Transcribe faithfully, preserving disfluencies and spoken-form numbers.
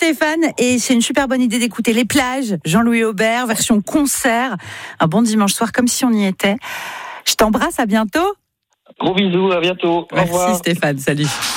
Stéphane, et c'est une super bonne idée d'écouter Les Plages, Jean-Louis Aubert, version concert. Un bon dimanche soir, comme si on y était. Je t'embrasse, à bientôt. Gros bisous, à bientôt. Merci Au revoir. Stéphane, salut.